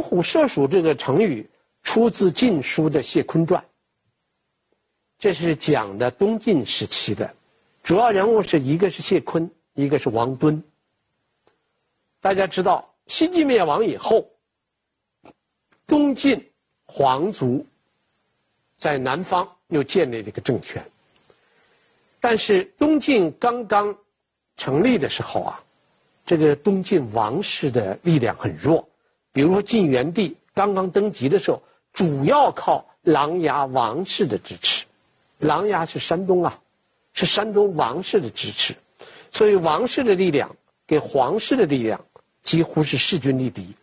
乘虎射鼠这个成语出自《晋书》的《谢坤传》，这是讲的东晋时期的，主要人物是一个是谢坤，一个是王敦。大家知道，西晋灭亡以后，东晋皇族在南方又建立了一个政权。但是东晋刚刚成立的时候啊，这个东晋王室的力量很弱。比如说晋元帝刚刚登基的时候，主要靠琅琊王氏的支持。琅琊是山东啊，是山东王氏的支持，所以王氏的力量跟皇室的力量几乎是势均力敌。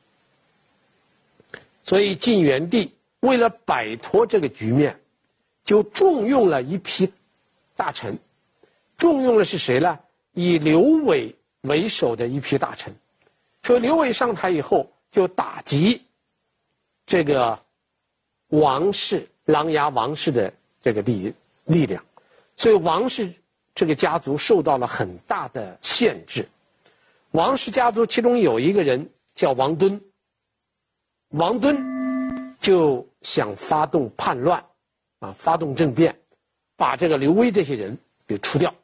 所以晋元帝为了摆脱这个局面，就重用了一批大臣。重用的是谁呢？以刘伟为首的一批大臣。说刘伟上台以后，就打击这个王氏琅琊王氏的这个力量，所以王氏这个家族受到了很大的限制。王氏家族其中有一个人叫王敦，王敦就想发动叛乱，发动政变，把这个刘威这些人给除掉。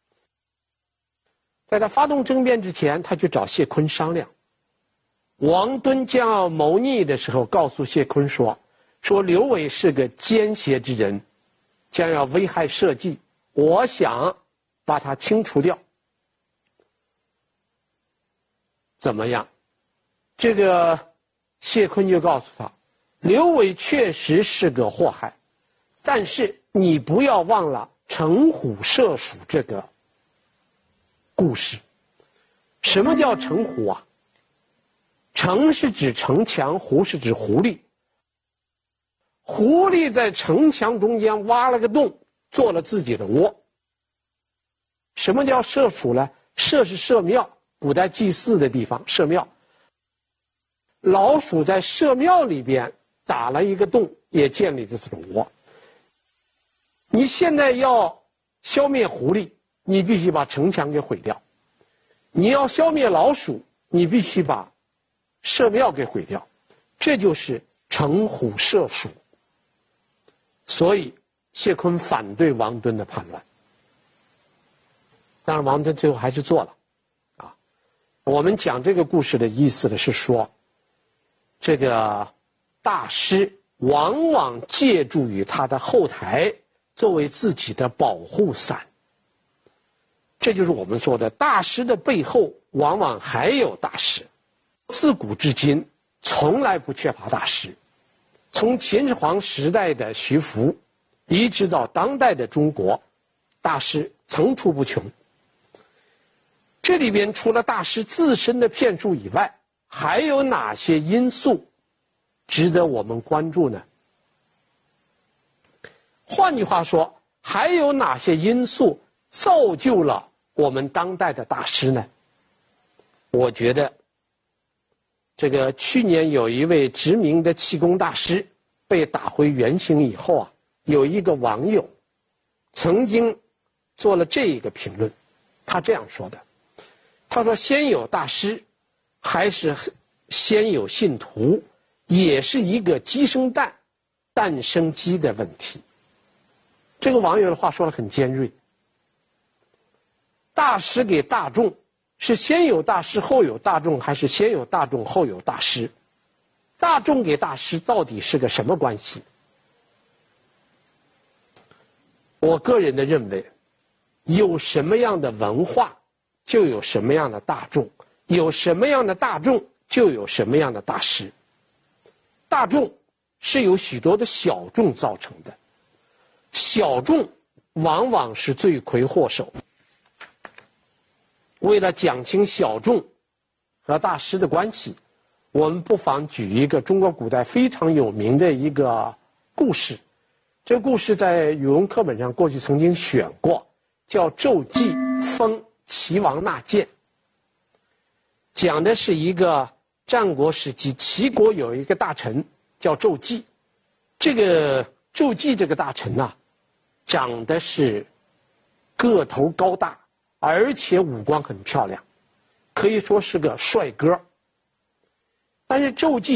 在他发动政变之前，他去找谢坤商量。王敦将要谋逆的时候，告诉谢坤说刘伟是个奸邪之人，将要危害社稷，我想把他清除掉。怎么样？这个谢坤就告诉他，刘伟确实是个祸害，但是你不要忘了乘虎射鼠这个故事。什么叫乘虎啊？城是指城墙，狐是指狐狸。狐狸在城墙中间挖了个洞，做了自己的窝。什么叫射鼠呢？射是社庙，古代祭祀的地方，社庙。老鼠在社庙里边打了一个洞，也建立了自己的窝。你现在要消灭狐狸，你必须把城墙给毁掉；你要消灭老鼠，你必须把社庙给毁掉。这就是乘虎射鼠。所以谢坤反对王敦的叛乱，当然王敦最后还是做了。我们讲这个故事的意思呢，是说这个大师往往借助于他的后台作为自己的保护伞。这就是我们说的，大师的背后往往还有大师。自古至今从来不缺乏大师，从秦始皇时代的徐福一直到当代的中国，大师层出不穷。这里边除了大师自身的骗术以外，还有哪些因素值得我们关注呢？换句话说，还有哪些因素造就了我们当代的大师呢？我觉得这个去年有一位知名的气功大师被打回原形以后啊，有一个网友曾经做了这一个评论，他这样说的，他说先有大师还是先有信徒，也是一个鸡生蛋蛋生鸡的问题。这个网友的话说得很尖锐。大师给大众是先有大师后有大众，还是先有大众后有大师？大众给大师到底是个什么关系？我个人的认为，有什么样的文化就有什么样的大众，有什么样的大众就有什么样的大师。大众是由许多的小众造成的，小众往往是罪魁祸首。为了讲清小众和大师的关系，我们不妨举一个中国古代非常有名的一个故事。这个故事在语文课本上过去曾经选过，叫纣继封齐王纳谏。讲的是一个战国时期齐国有一个大臣叫纣继。这个纣继这个大臣啊，长得是个头高大，而且五官很漂亮，可以说是个帅哥。但是纣继